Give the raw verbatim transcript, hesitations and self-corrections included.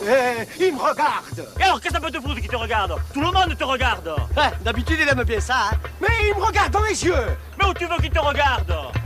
Eh, il me regarde. Et alors, qu'est-ce que ça peut te foutre qui te regarde? Tout le monde te regarde. Ouais, d'habitude, il aime bien ça, hein. Mais il me regarde dans les yeux. Mais où tu veux qu'il te regarde?